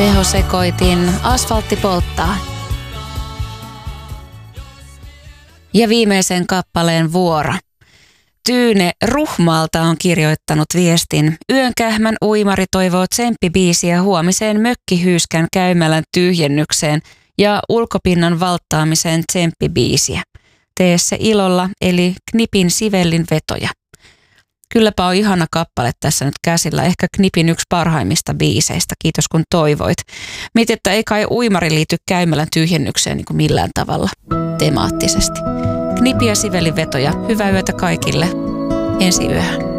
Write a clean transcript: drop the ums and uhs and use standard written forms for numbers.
Tehosekoitin Asfaltti polttaa. Ja viimeisen kappaleen vuoro. Tyyne Ruhmaalta on kirjoittanut viestin. Yönkähmän uimari toivoo tsemppibiisiä huomiseen mökkihyyskän käymälän tyhjennykseen ja ulkopinnan valttaamiseen tsemppibiisiä. Tee se ilolla, eli Knipin Sivellin vetoja. Kylläpä on ihana kappale tässä nyt käsillä. Ehkä Knipin yksi parhaimmista biiseistä. Kiitos kun toivoit. Mietin, että ei kai uimari liity käymälän tyhjennykseen niin kuin millään tavalla temaattisesti. Knipi ja Sivellin vetoja. Hyvää yötä kaikille. Ensi yöhön.